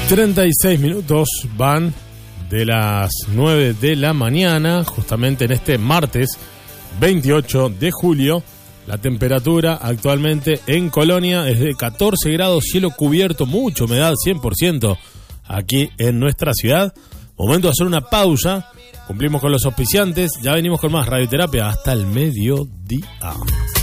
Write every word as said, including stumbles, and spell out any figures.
treinta y seis minutos van de las nueve de la mañana, justamente en este martes veintiocho de julio. La temperatura actualmente en Colonia es de catorce grados, cielo cubierto, mucha humedad, cien por ciento aquí en nuestra ciudad. Momento de hacer una pausa, cumplimos con los auspiciantes, ya venimos con más radioterapia hasta el mediodía.